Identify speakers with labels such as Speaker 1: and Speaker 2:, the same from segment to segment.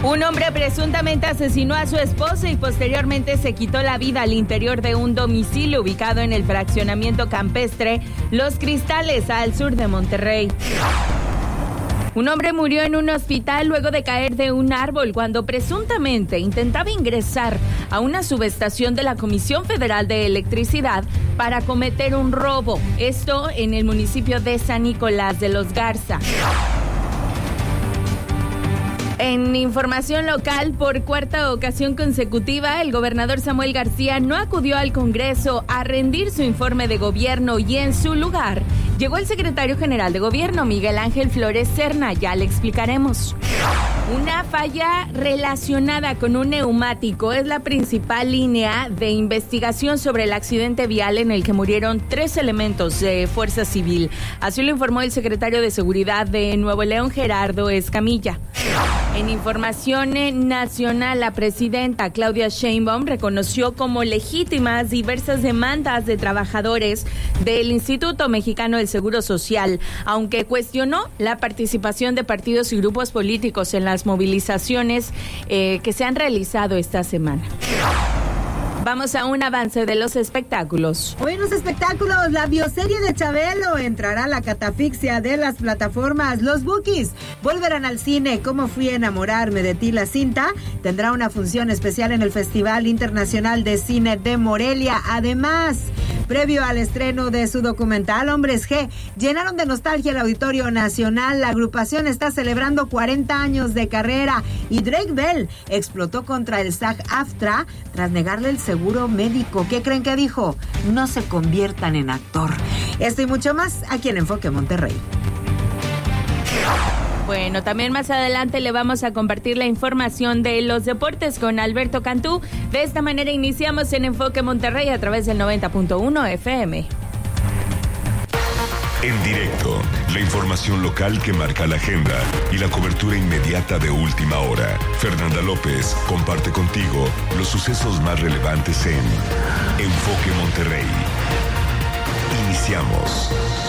Speaker 1: Un hombre presuntamente asesinó a su esposa y posteriormente se quitó la vida al interior de un domicilio ubicado en el fraccionamiento campestre Los Cristales, al sur de Monterrey. Un hombre murió en un hospital luego de caer de un árbol cuando presuntamente intentaba ingresar a una subestación de la Comisión Federal de Electricidad para cometer un robo. Esto en el municipio de San Nicolás de los Garza. En información local, por cuarta ocasión consecutiva, el gobernador Samuel García no acudió al Congreso a rendir su informe de gobierno y en su lugar llegó el secretario general de gobierno, Miguel Ángel Flores Serna. Ya le explicaremos. Una falla relacionada con un neumático es la principal línea de investigación sobre el accidente vial en el que murieron 3 elementos de Fuerza Civil. Así lo informó el secretario de Seguridad de Nuevo León, Gerardo Escamilla. En información nacional, la presidenta Claudia Sheinbaum reconoció como legítimas diversas demandas de trabajadores del Instituto Mexicano del Seguro Social, aunque cuestionó la participación de partidos y grupos políticos en las movilizaciones que se han realizado esta semana. Vamos a un avance de los espectáculos.
Speaker 2: Hoy en los espectáculos, la bioserie de Chabelo entrará a la catafixia de las plataformas. Los Bukis volverán al cine. ¿Cómo fui a enamorarme de ti? La cinta tendrá una función especial en el Festival Internacional de Cine de Morelia. Además, previo al estreno de su documental Hombres G, llenaron de nostalgia el Auditorio Nacional. La agrupación está celebrando 40 años de carrera y Drake Bell explotó contra el SAG-AFTRA tras negarle el seguro médico. ¿Qué creen que dijo? No se conviertan en actor. Esto y mucho más aquí en Enfoque Monterrey.
Speaker 1: Bueno, también más adelante le vamos a compartir la información de los deportes con Alberto Cantú. De esta manera iniciamos en Enfoque Monterrey a través del 90.1 FM.
Speaker 3: En directo, la información local que marca la agenda y la cobertura inmediata de última hora. Fernanda López comparte contigo los sucesos más relevantes en Enfoque Monterrey. Iniciamos.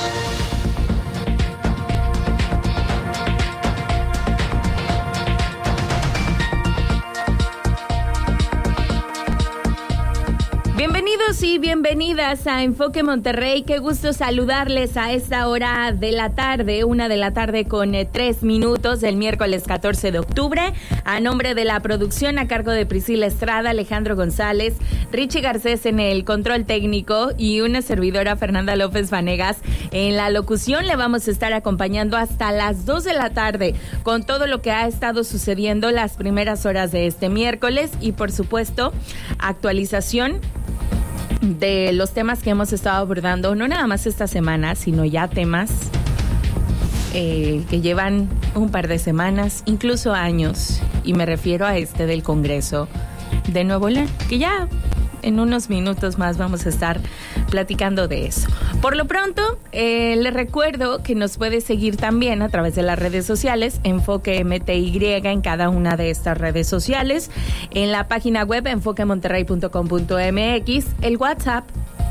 Speaker 1: Bienvenidos y bienvenidas a Enfoque Monterrey. Qué gusto saludarles a esta hora de la tarde, 1:00 con 3 minutos del miércoles 14 de octubre. A nombre de la producción a cargo de Priscila Estrada, Alejandro González, Richie Garcés en el control técnico y una servidora Fernanda López Vanegas en la locución. Le vamos a estar acompañando hasta las 2 de la tarde con todo lo que ha estado sucediendo las primeras horas de este miércoles y por supuesto actualización de los temas que hemos estado abordando, no nada más esta semana, sino ya temas que llevan un par de semanas, incluso años, y me refiero a este del Congreso de Nuevo León, que ya en unos minutos más vamos a estar platicando de eso. Por lo pronto, les recuerdo que nos puede seguir también a través de las redes sociales, Enfoque MTY en cada una de estas redes sociales, en la página web enfoquemonterrey.com.mx, el WhatsApp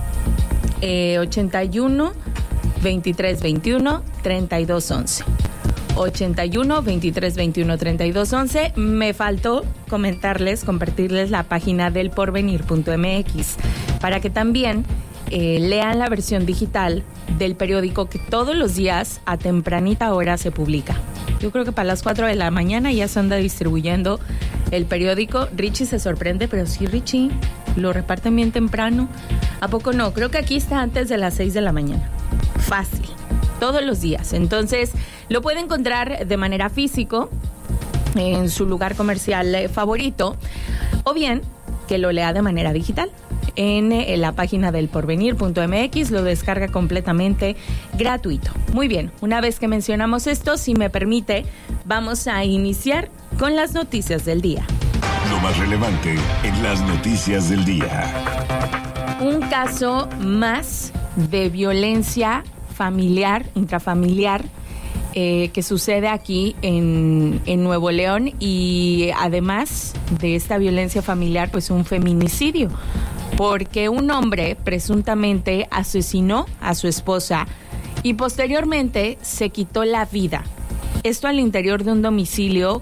Speaker 1: 81 23 21 32 11. 81 23 21 32 11. Me faltó compartirles la página del porvenir.mx para que también lean la versión digital del periódico que todos los días a tempranita hora se publica. Yo creo que para las 4 de la mañana ya se anda distribuyendo el periódico. Richie se sorprende, pero sí, Richie, lo reparten bien temprano. ¿A poco no? Creo que aquí está antes de las 6 de la mañana. Fácil. Todos los días. Entonces, lo puede encontrar de manera físico en su lugar comercial favorito o bien que lo lea de manera digital en la página del porvenir.mx. Lo descarga completamente gratuito. Muy bien, una vez que mencionamos esto, si me permite, vamos a iniciar con las noticias del día.
Speaker 3: Lo más relevante en las noticias del día.
Speaker 1: Un caso más de violencia familiar, intrafamiliar, que sucede aquí en Nuevo León, y además de esta violencia familiar, pues un feminicidio, porque un hombre presuntamente asesinó a su esposa y posteriormente se quitó la vida. Esto al interior de un domicilio